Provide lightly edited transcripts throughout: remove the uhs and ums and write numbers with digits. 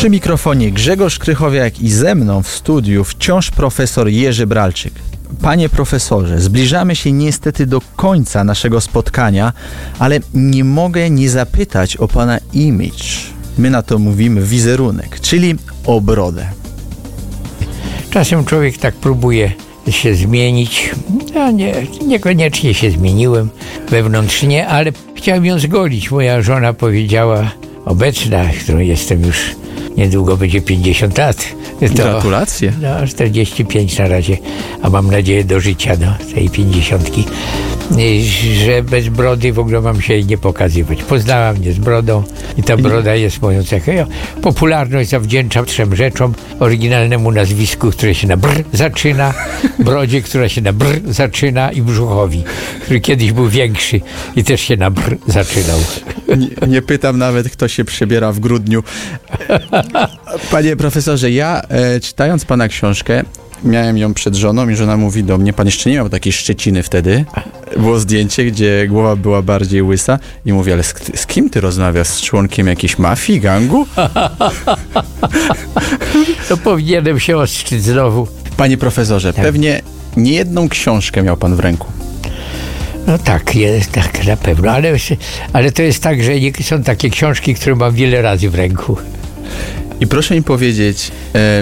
Przy mikrofonie Grzegorz Krychowiak i ze mną w studiu wciąż profesor Jerzy Bralczyk. Panie profesorze, zbliżamy się niestety do końca naszego spotkania, ale nie mogę nie zapytać o pana image. My na to mówimy wizerunek, czyli o brodę. Czasem człowiek tak próbuje się zmienić. Ja niekoniecznie się zmieniłem wewnętrznie, ale chciałem ją zgolić. Moja żona powiedziała, obecna, którą jestem już niedługo będzie 50 lat. Gratulacje. 45 na razie, a mam nadzieję do życia do tej 50, że bez brody w ogóle mam się nie pokazywać. Poznała mnie z brodą i ta broda jest moją cechą. Ja popularność zawdzięczam 3 rzeczom: oryginalnemu nazwisku, które się na br zaczyna, brodzie, która się na br zaczyna, i brzuchowi, który kiedyś był większy i też się na br zaczynał. Nie pytam nawet, kto się przebiera w grudniu. Panie profesorze, ja czytając pana książkę, miałem ją przed żoną i żona mówi do mnie, pan jeszcze nie miał takiej szczeciny wtedy. Było zdjęcie, gdzie głowa była bardziej łysa i mówi, ale z kim ty rozmawiasz? Z członkiem jakiejś mafii, gangu? To powinienem się ostrzyć znowu. Panie profesorze, tak. Pewnie niejedną książkę miał pan w ręku. No tak, jest tak na pewno, ale to jest tak, że są takie książki, które mam wiele razy w ręku. I proszę mi powiedzieć,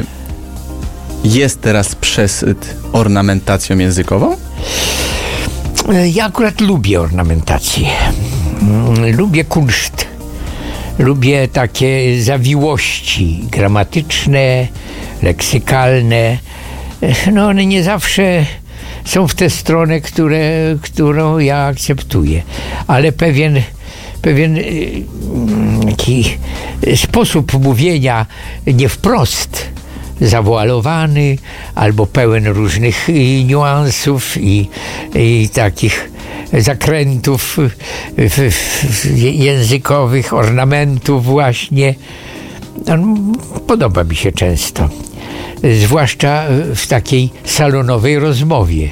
jest teraz przesyt ornamentacją językową? Ja akurat lubię ornamentację. Lubię kunszt. Lubię takie zawiłości gramatyczne, leksykalne. No one nie zawsze są w tę stronę, którą ja akceptuję. Ale pewien taki sposób mówienia nie wprost, zawoalowany albo pełen różnych niuansów i takich zakrętów językowych, ornamentów właśnie. Podoba mi się często. Zwłaszcza w takiej salonowej rozmowie.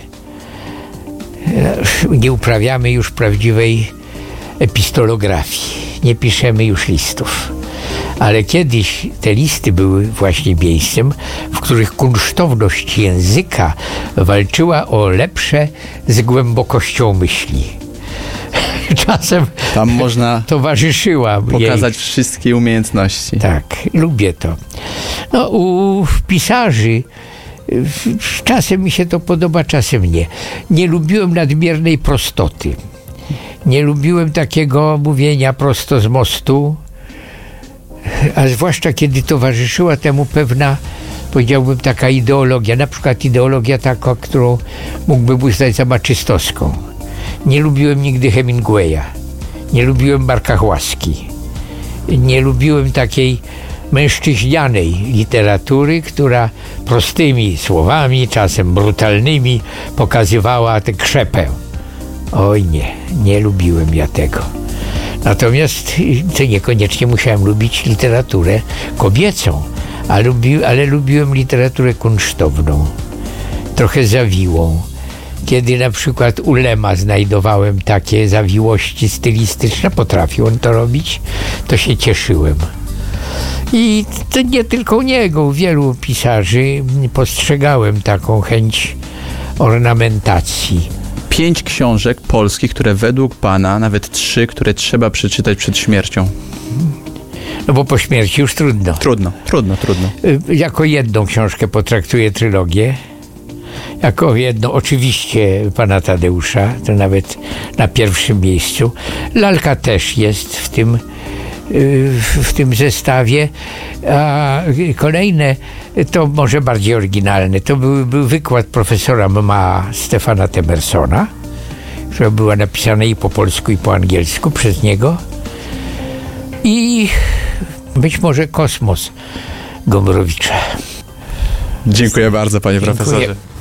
Nie uprawiamy już prawdziwej epistolografii. Nie piszemy już listów. Ale kiedyś te listy były właśnie miejscem, w których kunsztowność języka walczyła o lepsze z głębokością myśli. Czasem tam można towarzyszyła pokazać jej wszystkie umiejętności. Tak, lubię to. No, u pisarzy czasem mi się to podoba, czasem nie. Nie lubiłem nadmiernej prostoty. Nie lubiłem takiego mówienia prosto z mostu, a zwłaszcza kiedy towarzyszyła temu pewna, powiedziałbym, taka ideologia, na przykład ideologia taka, którą mógłbym uznać za maczystowską. Nie lubiłem nigdy Hemingwaya, nie lubiłem Marka Chłaski, nie lubiłem takiej mężczyźnianej literatury, która prostymi słowami, czasem brutalnymi, pokazywała tę krzepę. Oj nie lubiłem ja tego. Natomiast to niekoniecznie musiałem lubić literaturę kobiecą, ale lubiłem literaturę kunsztowną, trochę zawiłą. Kiedy na przykład u Lema znajdowałem takie zawiłości stylistyczne, potrafił on to robić, to się cieszyłem. I to nie tylko u niego, u wielu pisarzy postrzegałem taką chęć ornamentacji. 5 książek polskich, które według pana, nawet 3, które trzeba przeczytać przed śmiercią. No bo po śmierci już trudno. Trudno. Jako jedną książkę potraktuję trylogię. Jako jedną oczywiście pana Tadeusza, to nawet na pierwszym miejscu. Lalka też jest w tym zestawie. A kolejne to może bardziej oryginalne. To był wykład profesora MMA Stefana Temersona, która była napisana i po polsku, i po angielsku przez niego. I być może Kosmos Gombrowicza. Dziękuję bardzo, panie profesorze.